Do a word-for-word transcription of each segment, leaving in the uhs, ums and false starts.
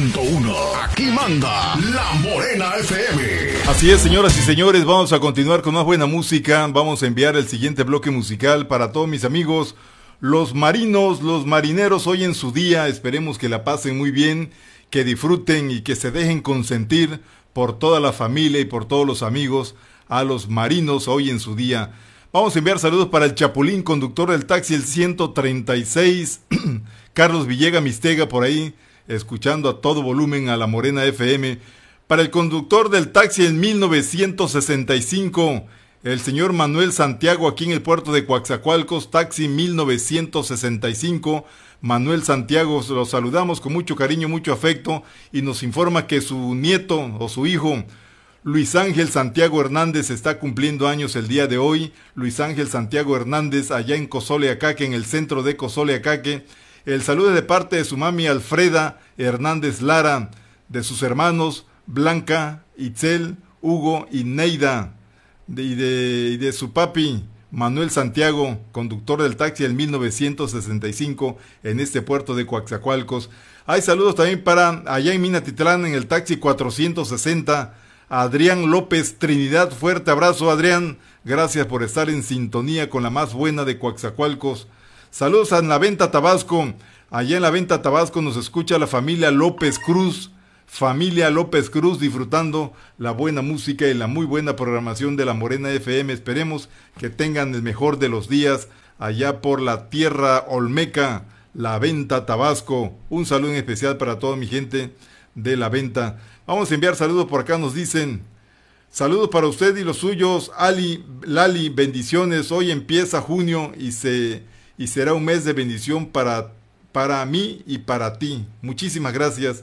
punto uno. Aquí manda La Morena F M. Así es, señoras y señores, vamos a continuar con más buena música. Vamos a enviar el siguiente bloque musical para todos mis amigos, los marinos, los marineros hoy en su día. Esperemos que la pasen muy bien, que disfruten y que se dejen consentir por toda la familia y por todos los amigos a los marinos hoy en su día. Vamos a enviar saludos para el Chapulín, conductor del taxi el ciento treinta y seis, Carlos Villega Mistega por ahí, escuchando a todo volumen a La Morena F M. Para el conductor del taxi en mil novecientos sesenta y cinco, el señor Manuel Santiago, aquí en el puerto de Coaxacualcos, taxi mil novecientos sesenta y cinco. Manuel Santiago, los saludamos con mucho cariño, mucho afecto, y nos informa que su nieto o su hijo, Luis Ángel Santiago Hernández, está cumpliendo años el día de hoy. Luis Ángel Santiago Hernández, allá en Cozoleacaque, en el centro de Cozoleacaque. El saludo es de parte de su mami Alfreda Hernández Lara, de sus hermanos Blanca, Itzel, Hugo y Neida, de, y, de, y de su papi Manuel Santiago, conductor del taxi en mil novecientos sesenta y cinco en este puerto de Coaxacualcos. Hay saludos también para allá en Minatitlán, en el taxi cuatrocientos sesenta, Adrián López Trinidad. Fuerte abrazo, Adrián, gracias por estar en sintonía con la más buena de Coaxacualcos. Saludos a La Venta Tabasco, allá en La Venta Tabasco nos escucha la familia López Cruz, familia López Cruz, disfrutando la buena música y la muy buena programación de La Morena F M. Esperemos que tengan el mejor de los días allá por la tierra olmeca, La Venta Tabasco. Un saludo en especial para toda mi gente de La Venta. Vamos a enviar saludos por acá, nos dicen: saludos para usted y los suyos, Ali, Lali, bendiciones. Hoy empieza junio y se y será un mes de bendición para, para mí y para ti. Muchísimas gracias,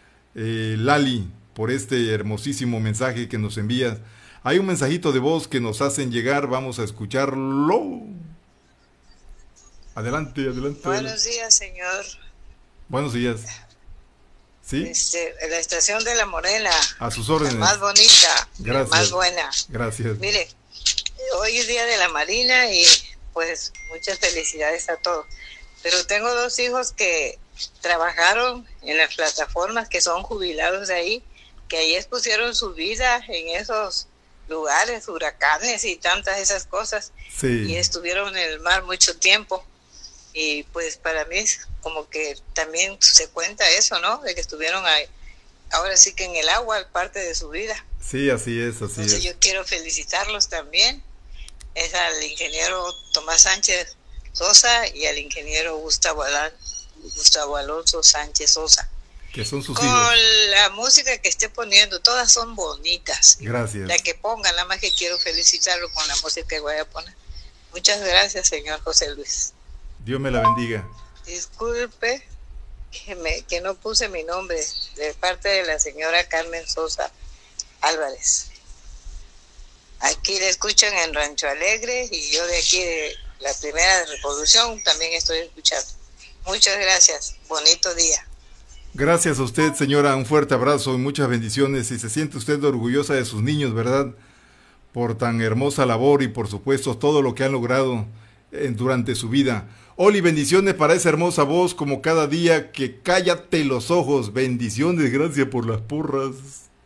eh, Lali, por este hermosísimo mensaje que nos envías. Hay un mensajito de voz que nos hacen llegar, vamos a escucharlo. Adelante, adelante. Buenos días, señor. Buenos días. ¿Sí? Este, la estación de La Morena. A sus órdenes. La más bonita. Gracias. La más buena. Gracias. Mire, hoy es Día de la Marina y pues muchas felicidades a todos. Pero tengo dos hijos que trabajaron en las plataformas, que son jubilados de ahí, que ahí expusieron su vida en esos lugares, huracanes y tantas esas cosas. Sí. Y estuvieron en el mar mucho tiempo. Y pues para mí es como que también se cuenta eso, ¿no? De que estuvieron ahí, ahora sí que en el agua, parte de su vida. Sí, así es, así Entonces es. yo quiero felicitarlos también. Es al ingeniero Tomás Sánchez Sosa y al ingeniero Gustavo, Alán, Gustavo Alonso Sánchez Sosa. Que son sus Con hijos. la música que esté poniendo, todas son bonitas. Gracias. La que ponga, nada más que quiero felicitarlo con la música que voy a poner. Muchas gracias, señor José Luis. Dios me la bendiga. Disculpe que, me, que no puse mi nombre, de parte de la señora Carmen Sosa Álvarez. Aquí le escuchan en Rancho Alegre y yo de aquí de la primera reproducción también estoy escuchando. Muchas gracias, bonito día. Gracias a usted, señora, un fuerte abrazo y muchas bendiciones. Y se siente usted orgullosa de sus niños, ¿verdad? Por tan hermosa labor y por supuesto todo lo que han logrado en, durante su vida. Oli, bendiciones para esa hermosa voz, como cada día, que cállate los ojos. Bendiciones, gracias por las porras.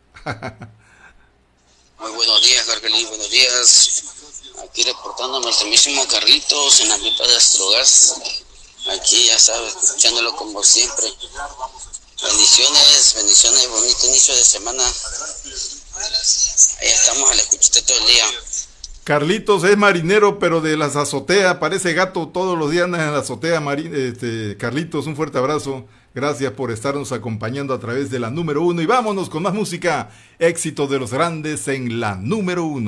Muy buenos días, Cargelín, buenos días. Aquí reportándome el mismísimo Carlitos en la pipa de Astrogas. Aquí, ya sabes, escuchándolo como siempre. Bendiciones, bendiciones, bonito inicio de semana. Ahí estamos al escucharte todo el día. Carlitos es marinero, pero de las azoteas, parece gato, todos los días andan en la azotea. Mari- este, Carlitos, un fuerte abrazo, gracias por estarnos acompañando a través de la número uno, y vámonos con más música, éxito de los grandes en la número uno.